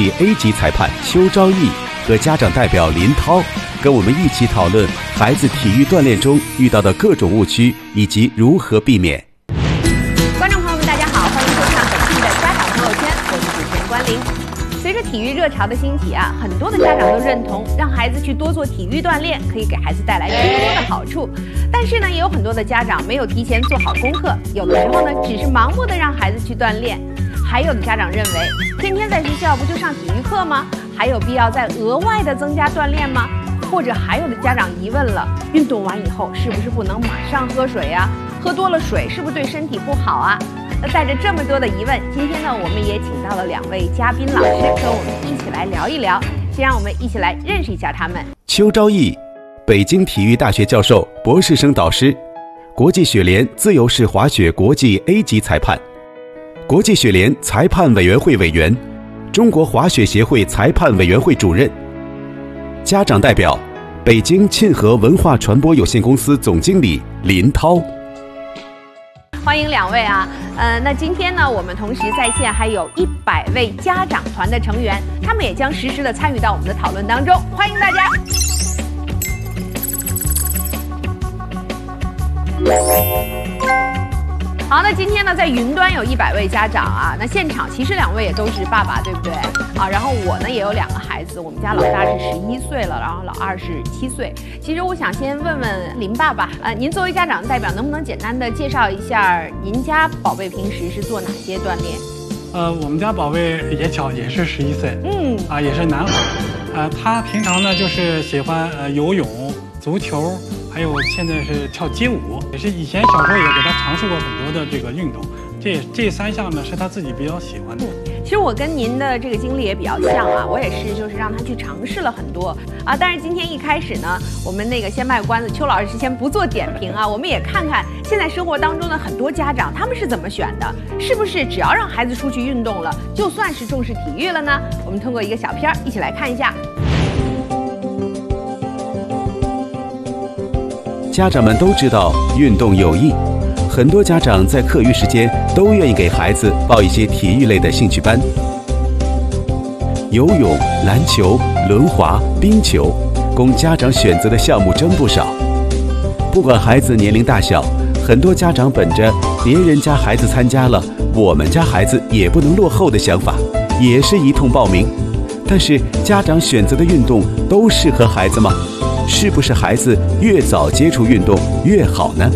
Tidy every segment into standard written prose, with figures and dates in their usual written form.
际 A 级裁判邱昭义和家长代表林涛，跟我们一起讨论孩子体育锻炼中遇到的各种误区以及如何避免。 观众朋友们，大家好，欢迎收看本期的家长朋友圈，我是主持人关玲。随着体育热潮的兴起啊，很多的家长都认同让孩子去多做体育锻炼，可以给孩子带来更多的好处。但是呢，也有很多的家长没有提前做好功课，有的时候呢，只是盲目的让孩子去锻炼。还有的家长认为，天天在学校不就上体育课吗？还有必要再额外的增加锻炼吗？或者还有的家长疑问了，运动完以后是不是不能马上喝水呀？喝多了水是不是对身体不好啊？那带着这么多的疑问，今天呢，我们也请到了2位嘉宾老师，跟我们一起来聊一聊。先让我们一起来认识一下他们。 邱昭义，北京体育大学教授、博士生导师，国际雪联自由式滑雪国际 A 级裁判，国际雪联裁判委员会委员，中国滑雪协会裁判委员会主任，家长代表，北京沁河文化传播有限公司总经理林涛。 欢迎2位啊！那今天呢，我们同时在线还有100位家长团的成员，他们也将实时的参与到我们的讨论当中，欢迎大家。好，那今天呢，在云端有100位家长啊，那现场其实2位也都是爸爸，对不对啊？然后我呢也有2个孩子，我们家老大是11岁了，然后老二是7岁。其实我想先问问林爸爸，您作为家长代表，能不能简单的介绍一下您家宝贝平时是做哪些锻炼？ 我们家宝贝也小，也是11岁，也是男孩，他平常呢就是喜欢游泳、足球。还有现在是跳街舞，也是以前小时候也给他尝试过很多的这个运动，这3项呢是他自己比较喜欢的。 其实我跟您的这个经历也比较像啊，我也是就是让他去尝试了很多啊。但是今天一开始呢，我们那个先卖关子，邱老师先不做点评啊，我们也看看现在生活当中的很多家长他们是怎么选的，是不是只要让孩子出去运动了，就算是重视体育了呢？我们通过一个小片一起来看一下。 家长们都知道运动有益，很多家长在课余时间都愿意给孩子报一些体育类的兴趣班，游泳、篮球、轮滑、冰球，供家长选择的项目真不少。不管孩子年龄大小，很多家长本着别人家孩子参加了，我们家孩子也不能落后的想法，也是一通报名。但是家长选择的运动都适合孩子吗？是不是孩子越早接触运动越好呢？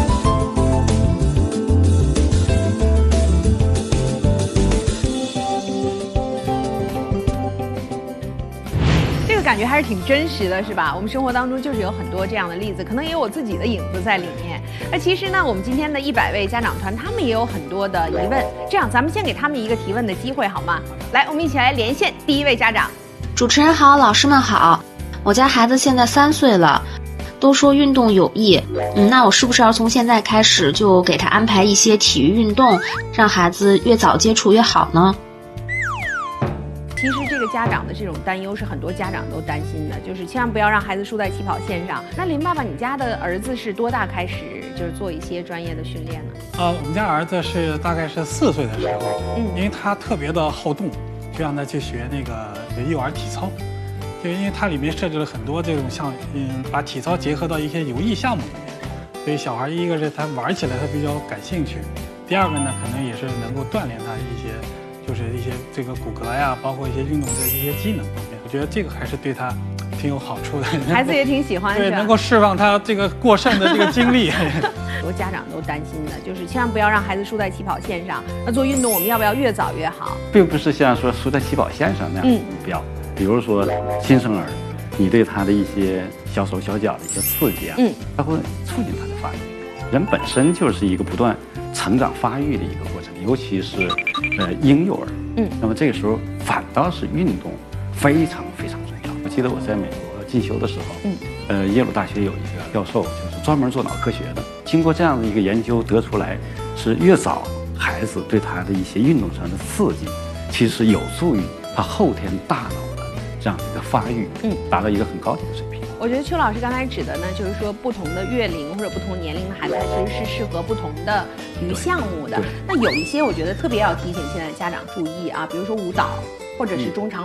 这个感觉还是挺真实的，是吧？我们生活当中就是有很多这样的例子，可能也有我自己的影子在里面。那其实呢，我们今天的100位家长团，他们也有很多的疑问。这样，咱们先给他们一个提问的机会，好吗？来，我们一起来连线第1位家长。 主持人好，老师们好。我家孩子现在3岁了，都说运动有益，那我是不是要从现在开始就给他安排一些体育运动，让孩子越早接触越好呢？ 其实这个家长的这种担忧是很多家长都担心的，就是千万不要让孩子输在起跑线上。那林爸爸，你家的儿子是多大开始就是做一些专业的训练呢？ 我们家儿子是大概是4岁的时候，因为他特别的好动，就让他去学那个幼儿体操。就因为它里面设置了很多这种像把体操结合到一些有益项目里面，所以小孩一个是他玩起来他比较感兴趣，第二个呢可能也是能够锻炼他一些就是一些这个骨骼呀，包括一些运动的一些机能方面，我觉得这个还是对他挺有好处的。 孩子也挺喜欢， 对，能够释放他这个过剩的这个精力。 很多家长都担心的，就是千万不要让孩子输在起跑线上。那做运动我们要不要越早越好？ 并不是像说输在起跑线上那样的目标。比如说新生儿，你对他的一些小手小脚的一些刺激啊，它会促进他的发育。人本身就是一个不断成长发育的一个过程，尤其是婴幼儿，那么这个时候反倒是运动非常非常重要。我记得我在美国进修的时候，耶鲁大学有一个教授就是专门做脑科学的，经过这样的一个研究得出来，是越早孩子对他的一些运动上的刺激，其实有助于他后天大脑这样的一个发育，达到一个很高的一个水平。 我觉得邱老师刚才指的呢，就是说不同的月龄或者不同年龄的孩子，他其实是适合不同的体育项目的。那有一些我觉得特别要提醒现在家长注意啊，比如说舞蹈或者是中长